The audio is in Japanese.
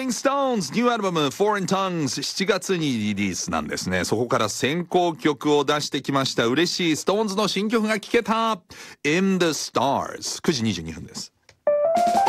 Stones ニューアルバム Foreign Tongues 7月にリリースなんですね。そこから先行曲を出してきました。嬉しい Stones の新曲が聴けた In the Stars 9時22分です。